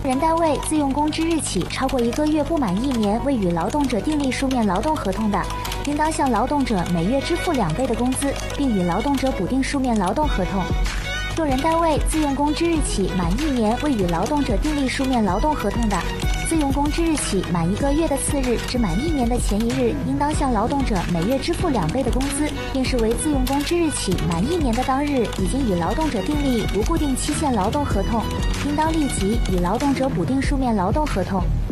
人单位自用工之日起超过1个月不满1年未与劳动者订立书面劳动合同的，应当向劳动者每月支付2倍的工资，并与劳动者补订书面劳动合同。若人单位自用工之日起满1年未与劳动者订立书面劳动合同的，自用工之日起满1个月的次日至满1年的前1日，应当向劳动者每月支付2倍的工资，并视为自用工之日起满1年的当日已经与劳动者订立无固定期限劳动合同，应当立即与劳动者补订书面劳动合同。